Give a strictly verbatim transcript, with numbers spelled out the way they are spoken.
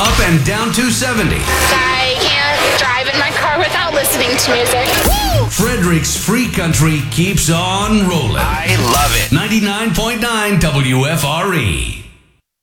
Up and down two seventy. I can't drive in my car without listening to music. Woo! Frederick's Free Country keeps on rolling. I love it. ninety-nine point nine W F R E.